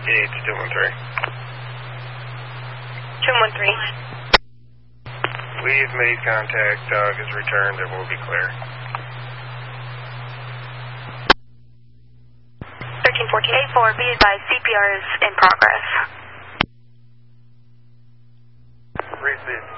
It's 213. 213. We've made contact. Dog has returned and will be clear. 1314-84, be advised, CPR is in progress. Received.